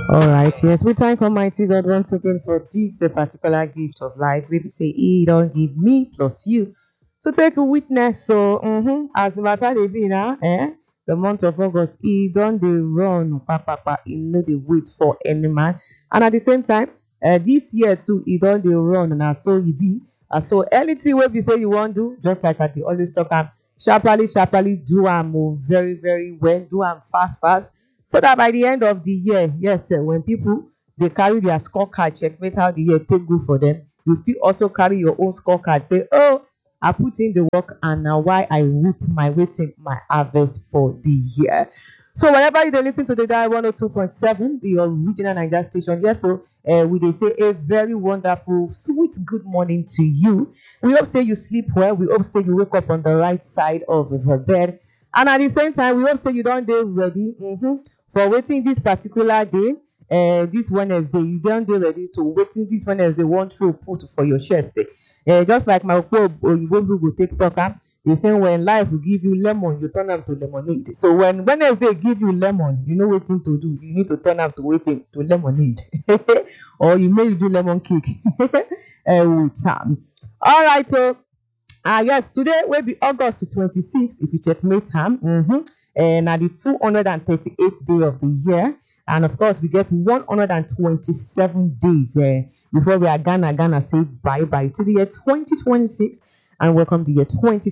All right, yes, we thank Almighty God once again for this particular gift of life. We say, He don't give me plus you to take a witness. So, as the matter they be now, the month of August, He don't they run, papa, He know they wait for any man, and at the same time, this year too, He don't they run, and so He be. So anything where we say you want to do, just like I dey always talk, sharply do am very very well, do am fast so that by the end of the year, yes, when people they carry their scorecard, checkmate how the year take good for them, you feel also carry your own scorecard, say, oh, I put in the work and now why I reap my waiting, my harvest for the year. So whenever you dey listen to the dial 102.7, the original Niger station, yes, so we dey say a very wonderful, sweet good morning to you. We hope say you sleep well. We hope say you wake up on the right side of the bed. And at the same time, we hope say you don't dey ready for waiting this particular day, this Wednesday. You don't dey ready to waiting this Wednesday one through put for your chest. Just like my oyibo people take talk, they say when life will give you lemon, you turn am to lemonade. So when Wednesday give you lemon, you know wetin to do. You need to turn am to wetin to lemonade, or you may do lemon cake with time. All right, so yes, today will be August 26th. If you check my time, and at the 238th day of the year, and of course we get 127 days before we are Ghana say bye bye to the year 2026 and welcome the year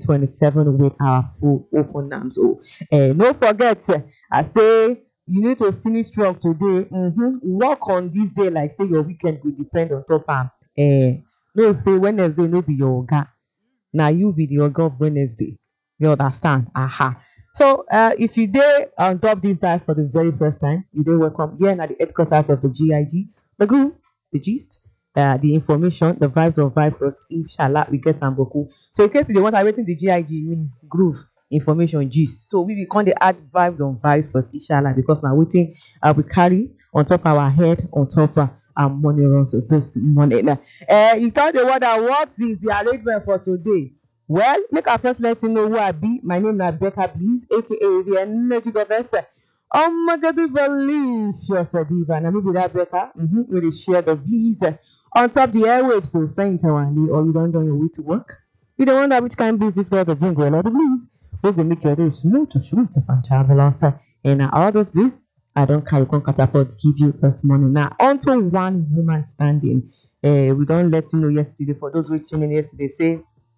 2027 with our full open arms. So no forget, I say you need to finish strong today. Work on this day like say your weekend will depend on top am. No say Wednesday no be your oga. Now you be the oga of Wednesday. You understand? Aha. So if you dey on top this diet for the very first time, you dey welcome here at the headquarters of the GIG, the group, the gist, the information, the vibes of vibe plus inshallah we get am boku. So in case you want waiting the GIG means groove, information, gist. So we can dey add vibes on vibes plus inshallah because now waiting we carry on top our head on top our money runs this morning. You thought the wonder what is the arrangement for today? Well, make I first let you know who I be. My name is Becca Bliss, aka the Energy Goddess. Oh my God, delicious diva. And I be that Becca. We will share the bliss on top the airwaves. So faint one or you don't know your way to work. You don't wonder which kind of bliss this girl to drink a lot of bliss. We will make your day smooth to sweet and travelers. And all those bliss, I don't carry con catapult give you this morning. Now, onto one woman standing. We don't let you know yesterday. For those who tuned in yesterday, say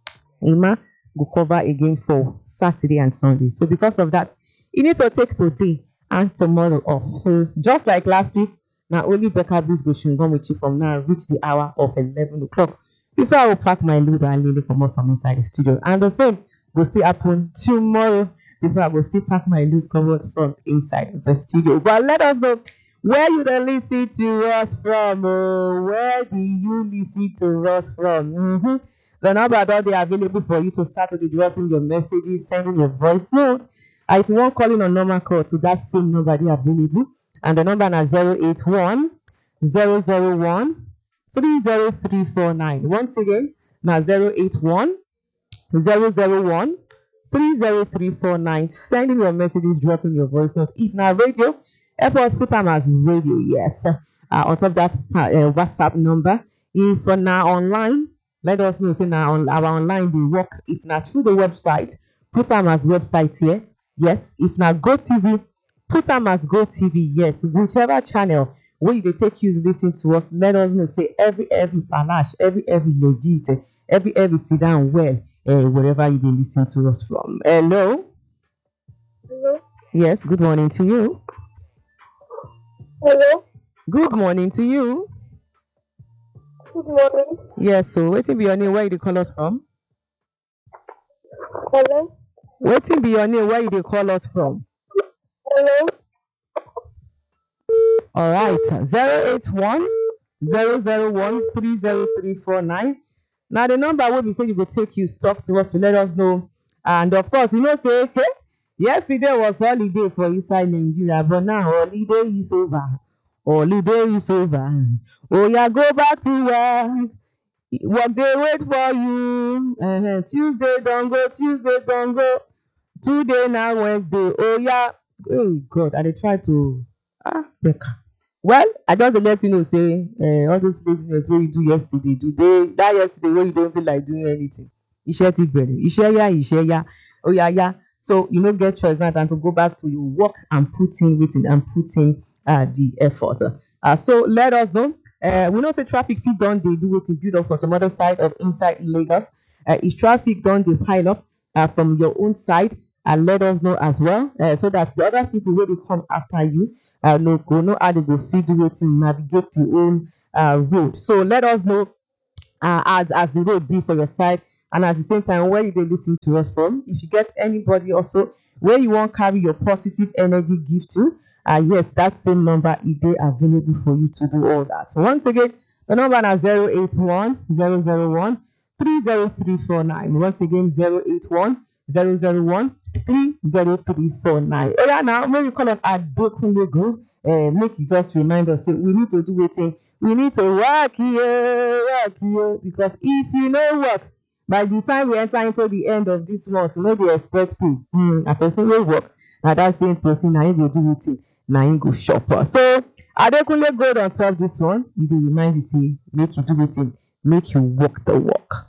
Ima go cover again for Saturday and Sunday. So because of that, you need to take today and tomorrow off. So just like last week, now only Becca Bliss go shingom with you from now reach the hour of 11 o'clock. Before I will pack my load and Lily come out from inside the studio. And the same will still happen tomorrow before I will still pack my load come out from inside the studio. But let us know where you dey listen to us from. Where do you listen to us from? The number that they are available for you to start with dropping your messages, sending your voice notes. If you want calling on normal call to that same number they are available. And the number is 081 001 30349. Once again, now 081 001 30349. Sending your messages, dropping your voice notes. If not radio, airport put them as radio, yes. On top of that WhatsApp number. If now online, let us know. Say now on our online they work. If not through the website, put them as website yet. Yes. If not Go TV, put them as Go TV. Yes. Whichever channel where they take you to listen to us, let us know. Say every panache, every legit, every sit down well, wherever you listen to us from. Hello. Hello. Yes. Good morning to you. Hello. Good morning to you. Good morning. Yes. So waiting be your name. Where you call us from? Hello. Waiting be your name. Where you call us from? Hello. All right. 081 001 30349. Now the number will be say you go take you stop to us to let us know. And of course, you know, say hey, yesterday was holiday for inside Nigeria, but now holiday is over. Holiday is over. Oh yeah, go back to work. Work they wait for you. Tuesday don't go. Tuesday don't go. Today now Wednesday. Oh yeah. Oh God, I dey try to Becca. Well, I just dey let you know say all those laziness wey you do yesterday, that yesterday wey you don't feel like doing anything, iṣẹ́ ti bẹ̀rẹ̀, iṣẹ́ yá, oya yá. So you no get choice now than to go back to your work and put in the effort. So let us know. We know say traffic fit don dey do wetin build up for some other side of inside Lagos. If traffic don dey pile up from your own side, let us know as well, so that the other people wey dey come after you no go know how they go fit do wetin navigate the own road. So let us know as the road be for your side, and at the same time where you dey listen to us from. If you get anybody also where you wan carry your positive energy give to, yes, that same number e dey available for you to do all that. So once again, the number na 081 001 30349. Once again, 081 001 30349. Oya now, make we call on Adekunle Gold. Make you just remind us, say we need to do wetin, we need to work here, because if you no work, by the time we enter into the end of this month, no dey expect pay. A person wey work, na that same person na him go do wetin, na him go shop. So Adekunle Gold on top this one, e dey remind you say make you do wetin, make you work the work.